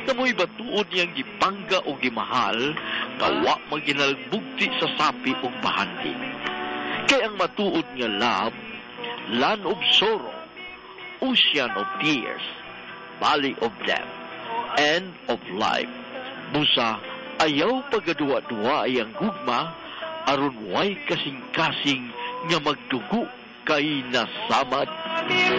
Basta mo'y batuod niyang gipangga o gimahal, kawa maginalbugti sa sapi o bahandi. Kaya ang matuod nga love, land of sorrow, ocean of tears, valley of death, end of life. Busa, ayaw pagaduwa-duwa ay ang gugma, aron way kasing-kasing nga magdugo kay nasamad.